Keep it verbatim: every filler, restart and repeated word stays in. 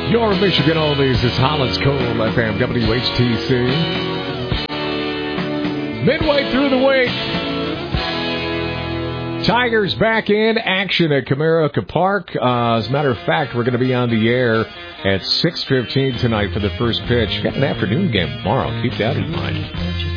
Your Michigan Oldies is Holland's Cole F M, W H T C. Midway through the week, Tigers back in action at Comerica Park. Uh, as a matter of fact, we're going to be on the air at six fifteen tonight for the first pitch. Got an afternoon game tomorrow. Keep that in mind.